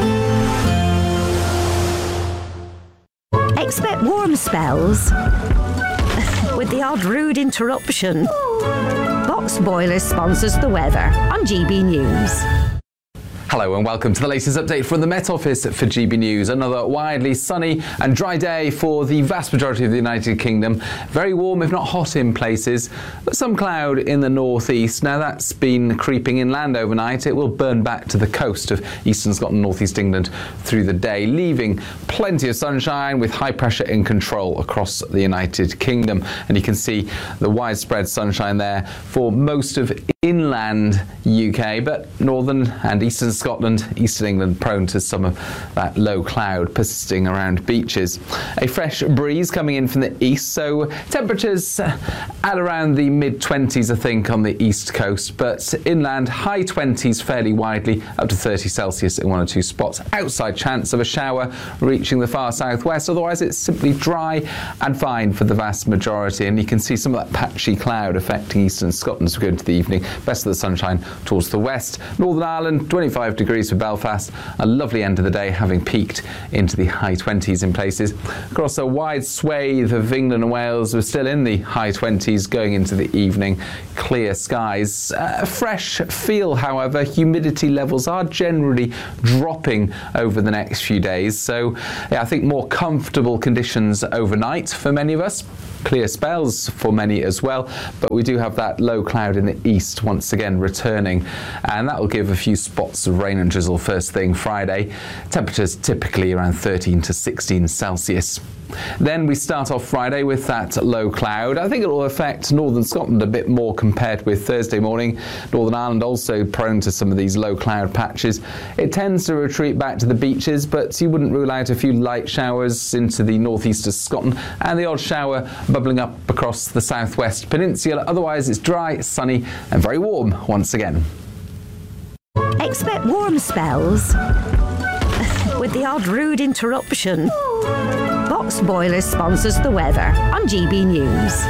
Expect warm spells with the odd rude interruption. Box Boilers sponsors the weather on GB News. Hello and welcome to the latest update from the Met Office for GB News. Another widely sunny and dry day for the vast majority of the United Kingdom. Very warm, if not hot in places, but some cloud in the northeast. Now that's been creeping inland overnight. It will burn back to the coast of eastern Scotland, northeast England through the day, leaving plenty of sunshine with high pressure in control across the United Kingdom. And you can see the widespread sunshine there for most of inland UK, but northern and eastern Scotland, eastern England prone to some of that low cloud persisting around beaches. A fresh breeze coming in from the east, so temperatures at around the mid-20s I think on the east coast, but inland high 20s fairly widely, up to 30 Celsius in one or two spots. Outside chance of a shower reaching the far southwest, otherwise it's simply dry and fine for the vast majority, and you can see some of that patchy cloud affecting eastern Scotland as we go into the evening. Best of the sunshine towards the west. Northern Ireland 25 degrees for Belfast, a lovely end of the day having peaked into the high 20s in places. Across a wide swathe of England and Wales, we're still in the high 20s going into the evening. Clear skies. A fresh feel, however. Humidity levels are generally dropping over the next few days, so yeah, I think more comfortable conditions overnight for many of us. Clear spells for many as well, but we do have that low cloud in the east once again returning, and that will give a few spots of rain and drizzle first thing Friday. Temperatures typically around 13 to 16 Celsius. Then we start off Friday with that low cloud. I think it will affect northern Scotland a bit more compared with Thursday morning. Northern Ireland also prone to some of these low cloud patches. It tends to retreat back to the beaches, but you wouldn't rule out a few light showers into the northeast of Scotland and the odd shower bubbling up across the southwest peninsula. Otherwise it's dry, sunny and very warm once again. Expect warm spells with the odd rude interruption. Box Boilers sponsors the weather on GB News.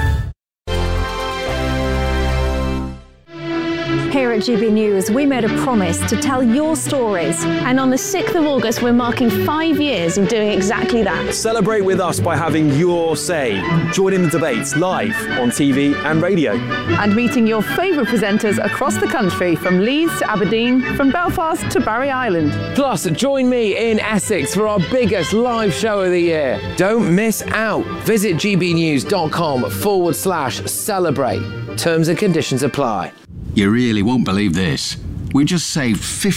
Here at GB News, we made a promise to tell your stories. And on the 6th of August, we're marking 5 years of doing exactly that. Celebrate with us by having your say. Join in the debates live on TV and radio. And meeting your favourite presenters across the country, from Leeds to Aberdeen, from Belfast to Barry Island. Plus, join me in Essex for our biggest live show of the year. Don't miss out. Visit gbnews.com/celebrate. Terms and conditions apply. You really won't believe this. We just saved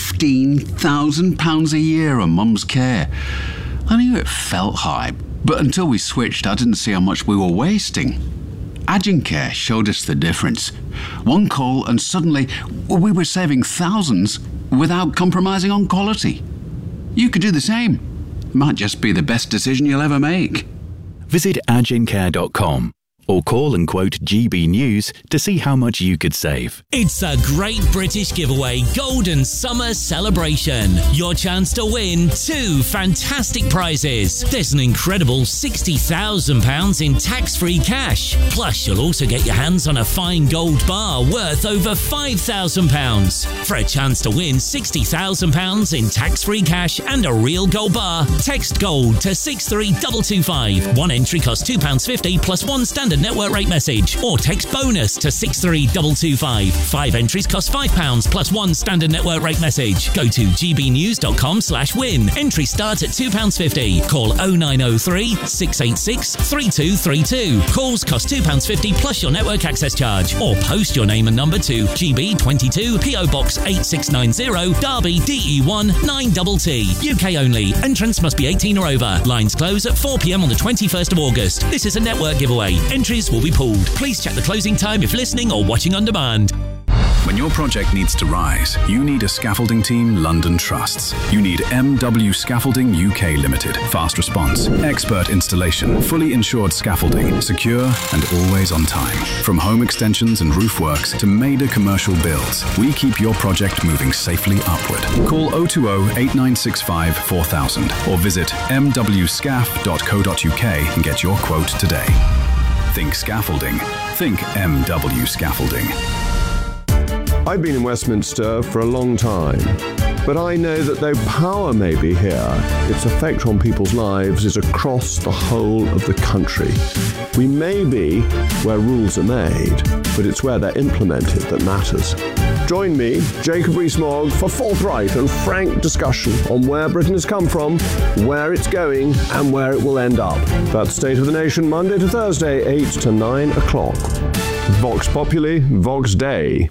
£15,000 a year on Mum's care. I knew it felt high, but until we switched, I didn't see how much we were wasting. Agencare showed us the difference. One call and suddenly we were saving thousands without compromising on quality. You could do the same. Might just be the best decision you'll ever make. Visit agencare.com. or call and quote GB News to see how much you could save. It's a great British giveaway Golden Summer Celebration. Your chance to win 2 fantastic prizes. There's an incredible £60,000 in tax-free cash. Plus, you'll also get your hands on a fine gold bar worth over £5,000. For a chance to win £60,000 in tax-free cash and a real gold bar, text GOLD to 63225. One entry costs £2.50 plus one standard network rate message, or text BONUS to 63225. 5 entries cost £5 plus one standard network rate message. Go to gbnews.com/win. Entry starts at £2.50. Call 0903 686 3232. Calls cost £2.50 plus your network access charge, or post your name and number to GB22 PO Box 8690 Derby DE1 9TT. UK only. Entrance must be 18 or over. Lines close at 4 p.m. on the 21st of August. This is a network giveaway. Entries will be pulled. Please check the closing time if listening or watching on demand. When your project needs to rise, you need a scaffolding team London trusts. You need MW Scaffolding UK Limited. Fast response, expert installation, fully insured scaffolding, secure and always on time. From home extensions and roof works to major commercial builds, we keep your project moving safely upward. Call 020 8965 4000 or visit mwscaf.co.uk and get your quote today. Think scaffolding. Think MW Scaffolding. I've been in Westminster for a long time. But I know that though power may be here, its effect on people's lives is across the whole of the country. We may be where rules are made, but it's where they're implemented that matters. Join me, Jacob Rees-Mogg, for forthright and frank discussion on where Britain has come from, where it's going, and where it will end up. That's State of the Nation, Monday to Thursday, 8 to 9 o'clock. Vox Populi, Vox Dei.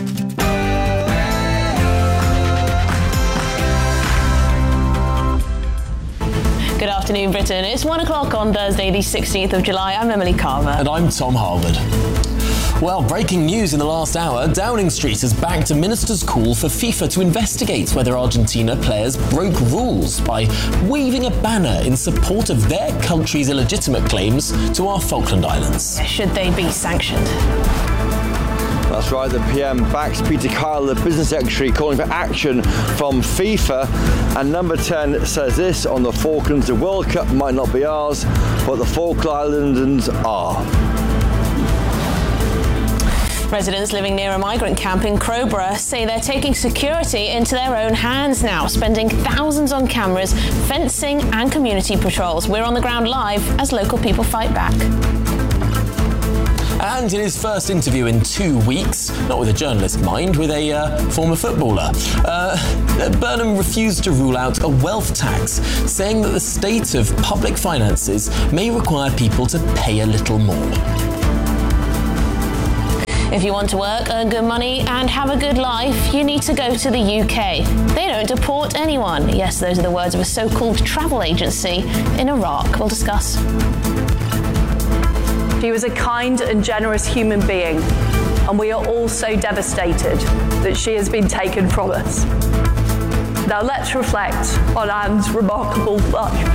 Good afternoon, Britain. It's 1 o'clock on Thursday, the 16th of July. I'm Emily Carver. And I'm Tom Harwood. Well, breaking news in the last hour, Downing Street has backed a minister's call for FIFA to investigate whether Argentina players broke rules by waving a banner in support of their country's illegitimate claims to our Falkland Islands. Should they be sanctioned? That's right, the PM backs Peter Kyle, the business secretary, calling for action from FIFA. And number 10 says this on the Falklands: the World Cup might not be ours, but the Falkland Islands are. Residents living near a migrant camp in Crowborough say they're taking security into their own hands now, spending thousands on cameras, fencing and community patrols. We're on the ground live as local people fight back. And in his first interview in 2 weeks, not with a journalist, mind, with a former footballer, Burnham refused to rule out a wealth tax, saying that the state of public finances may require people to pay a little more. If you want to work, earn good money and have a good life, you need to go to the UK. They don't deport anyone. Yes, those are the words of a so-called travel agency in Iraq. We'll discuss. She was a kind and generous human being, and we are all so devastated that she has been taken from us. Now let's reflect on Anne's remarkable life.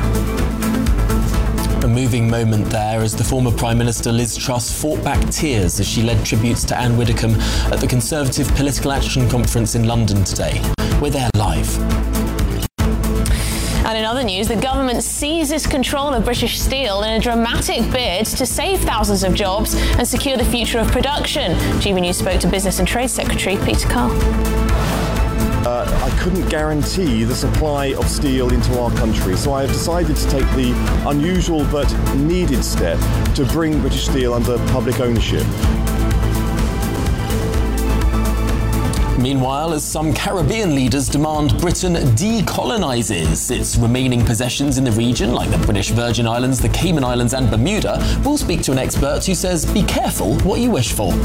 A moving moment there as the former Prime Minister Liz Truss fought back tears as she led tributes to Anne Widdecombe at the Conservative Political Action Conference in London today. We're there live. And in other news, the government seizes control of British Steel in a dramatic bid to save thousands of jobs and secure the future of production. GB News spoke to Business and Trade Secretary Peter Carr. I couldn't guarantee the supply of steel into our country, so I have decided to take the unusual but needed step to bring British Steel under public ownership. Meanwhile, as some Caribbean leaders demand Britain decolonises its remaining possessions in the region, like the British Virgin Islands, the Cayman Islands and Bermuda, we'll speak to an expert who says, be careful what you wish for.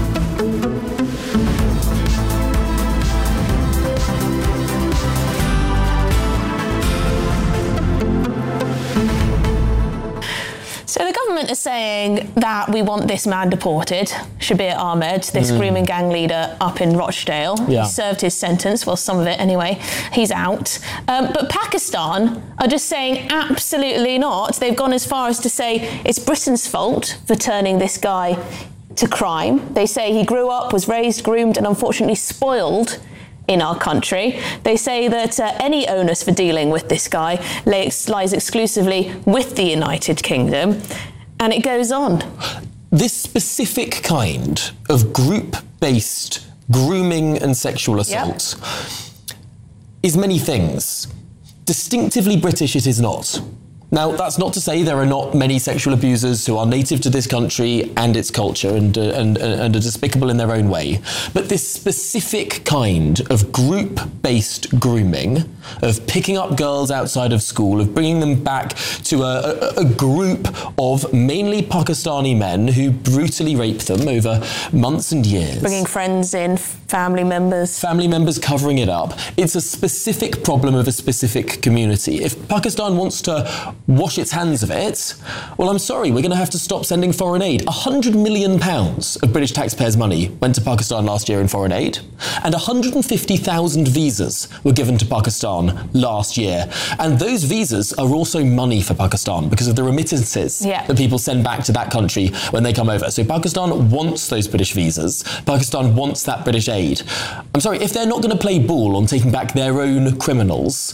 So the government is saying that we want this man deported, Shabir Ahmed, this grooming gang leader up in Rochdale. Yeah. He served his sentence, well, some of it anyway. He's out. But Pakistan are just saying absolutely not. They've gone as far as to say it's Britain's fault for turning this guy to crime. They say he grew up, was raised, groomed and unfortunately spoiled in our country. They say that any onus for dealing with this guy lies exclusively with the United Kingdom, and it goes on. This specific kind of group-based grooming and sexual assault is many things. Distinctively British it is not. Now, that's not to say there are not many sexual abusers who are native to this country and its culture and are despicable in their own way. But this specific kind of group-based grooming, of picking up girls outside of school, of bringing them back to a group of mainly Pakistani men who brutally rape them over months and years. Bringing friends in, family members. Family members covering it up. It's a specific problem of a specific community. If Pakistan wants to wash its hands of it, well, I'm sorry, we're going to have to stop sending foreign aid. £100 million of British taxpayers' money went to Pakistan last year in foreign aid, and 150,000 visas were given to Pakistan last year. And those visas are also money for Pakistan because of the remittances that people send back to that country when they come over. So Pakistan wants those British visas. Pakistan wants that British aid. I'm sorry, if they're not going to play ball on taking back their own criminals,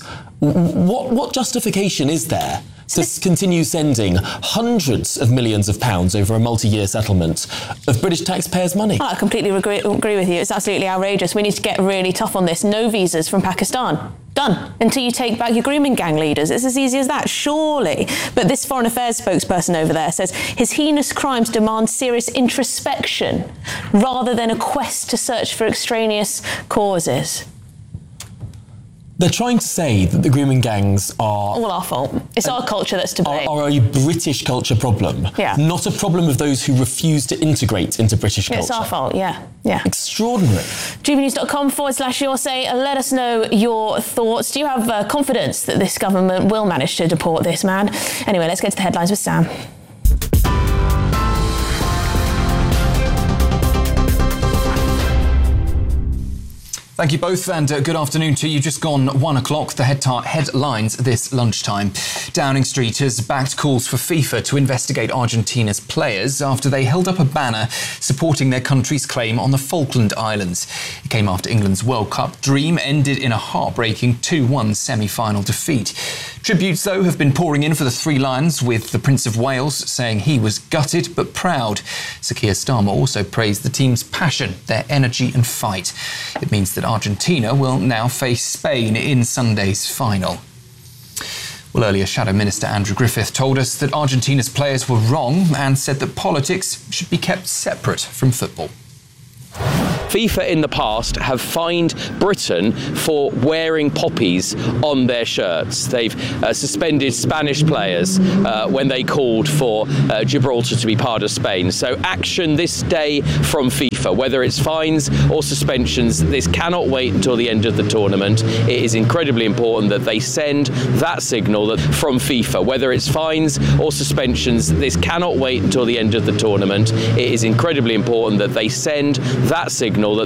What justification is there to continue sending hundreds of millions of pounds over a multi-year settlement of British taxpayers' money? I completely agree with you. It's absolutely outrageous. We need to get really tough on this. No visas from Pakistan. Done. Until you take back your grooming gang leaders. It's as easy as that, surely. But this Foreign Affairs spokesperson over there says his heinous crimes demand serious introspection rather than a quest to search for extraneous causes. They're trying to say that the grooming gangs are... all our fault. It's our culture that's to blame. Are a British culture problem. Yeah. Not a problem of those who refuse to integrate into British culture. It's our fault, yeah. Extraordinary. gbnews.com/your say. Let us know your thoughts. Do you have confidence that this government will manage to deport this man? Anyway, let's get to the headlines with Sam. Thank you both, and good afternoon to you. Just gone 1 o'clock. The headlines this lunchtime. Downing Street has backed calls for FIFA to investigate Argentina's players after they held up a banner supporting their country's claim on the Falkland Islands. It came after England's World Cup dream ended in a heartbreaking 2-1 semi-final defeat. Tributes, though, have been pouring in for the Three Lions, with the Prince of Wales saying he was gutted but proud. Sir Keir Starmer also praised the team's passion, their energy and fight. It means that Argentina will now face Spain in Sunday's final. Well, earlier, Shadow Minister Andrew Griffith told us that Argentina's players were wrong and said that politics should be kept separate from football. FIFA in the past have fined Britain for wearing poppies on their shirts. They've suspended Spanish players when they called for Gibraltar to be part of Spain. So action this day from FIFA, whether it's fines or suspensions. This cannot wait until the end of the tournament. It is incredibly important that they send that signal that from FIFA, whether it's fines or suspensions. This cannot wait until the end of the tournament. It is incredibly important that they send that signal that